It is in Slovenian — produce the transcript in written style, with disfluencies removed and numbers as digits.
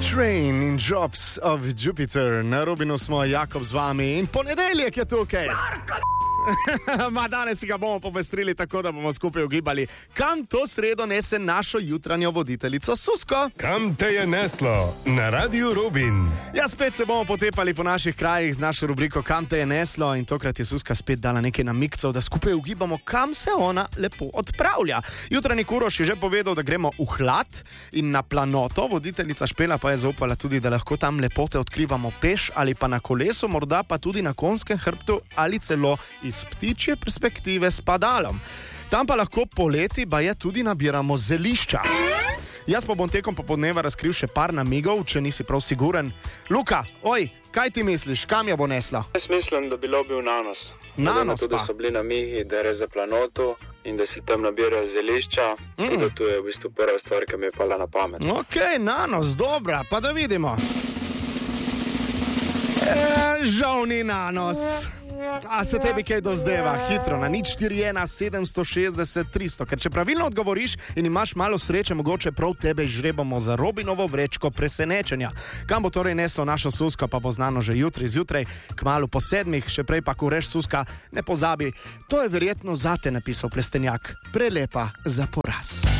Train in Drops of Jupiter. Na Robinu smo, Jakob z vami in ponedeljek je tukaj. Ma danes si ga bomo popestrili tako, da bomo skupaj ugibali, kam to sredo nese našo jutranjo voditeljico Susko. Kam te je neslo na Radiu Robin? Ja, spet se bomo potepali po naših krajih z našo rubriko Kam te je neslo in tokrat je Suska spet dala nekaj namigcev, da skupaj ugibamo, kam se ona lepo odpravlja. Jutranji Kuroš je že povedal, da gremo v hlad in na planoto, voditeljica Špela pa je zaupala tudi, da lahko tam lepote odkrivamo peš ali pa na kolesu, morda pa tudi na konjskem hrbtu ali celo iz ptičje perspektive s padalom. Tam pa lahko poleti baje tudi nabiramo zelišča. Jaz pa bom tekom popoldneva razkril še par namigov, če nisi prav siguren. Luka, oj, kaj ti misliš, kam jo bo nesla? Jaz mislim, da bi bil Nanos. Nanos tudi pa? So bili namigi, da je za planoto in da si tam nabirajo zelišča. Tudi to je v bistvu prva stvar, ki mi je pala na pamet. Ok, Nanos, dobra, pa da vidimo. Žal ni Nanos. A se tebi kaj dozdeva? Hitro, na 041 760 300. Ker če pravilno odgovoriš in imaš malo sreče, mogoče prav tebe žrebamo za Robinovo vrečko presenečenja. Kam bo torej neslo našo Susko, pa bo znano že jutri zjutraj, kmalu po 7, še prej pa kureš Suska, ne pozabi, to je verjetno zate napisal Plestenjak. Prelepa za poraz.